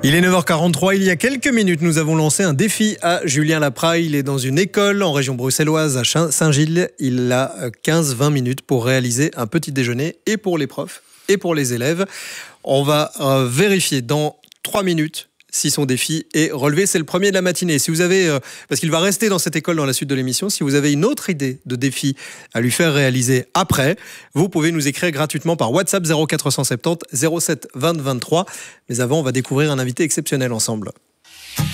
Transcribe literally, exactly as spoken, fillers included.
Il est neuf heures quarante-trois, il y a quelques minutes, nous avons lancé un défi à Julien Lapraille. Il est dans une école en région bruxelloise à Saint-Gilles. Il a quinze à vingt minutes pour réaliser un petit déjeuner et pour les profs et pour les élèves. On va euh, vérifier dans trois minutes si son défi est relevé. C'est le premier de la matinée. Si vous avez, euh, parce qu'il va rester dans cette école dans la suite de l'émission, si vous avez une autre idée de défi à lui faire réaliser après, vous pouvez nous écrire gratuitement par WhatsApp zéro quatre cent soixante-dix zéro sept vingt vingt-trois. Mais avant, on va découvrir un invité exceptionnel ensemble.